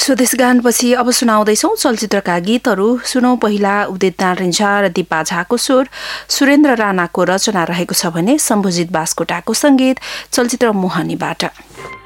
स्वदेश गानपछि अब सुनाउँदैछौं चलचित्रका गीतहरू। सुनौ पहिला उदित नारायण झा र दिपा झाको स्वर, सुरेन्द्र राणाको रचना रहेको छ भने सम्भुजित बास्कोटाको संगीत चलचित्र मोहनीबाट।